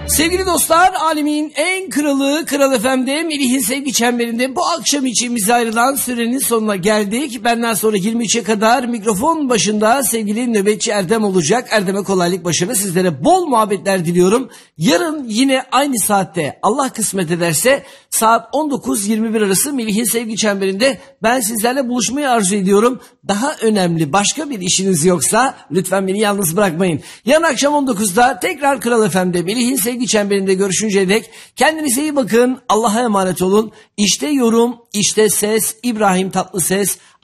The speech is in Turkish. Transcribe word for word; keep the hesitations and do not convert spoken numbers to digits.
Sevgili dostlar, alemin en kralı Kral F M'de Melih'in sevgi çemberinde bu akşam için bize ayrılan sürenin sonuna geldik. Benden sonra yirmi üçe kadar mikrofon başında sevgili nöbetçi Erdem olacak. Erdem'e kolaylık, başarı, sizlere bol muhabbetler diliyorum. Yarın yine aynı saatte Allah kısmet ederse saat on dokuz yirmi bir arası Melih'in sevgi çemberinde ben sizlerle buluşmayı arzu ediyorum. Daha önemli başka bir işiniz yoksa lütfen beni yalnız bırakmayın. Yarın akşam on dokuzda tekrar Kral F M'de Melih'in sevgi çemberinde görüşünceye dek kendinize iyi bakın. Allah'a emanet olun. İşte yorum, işte ses, İbrahim Tatlıses.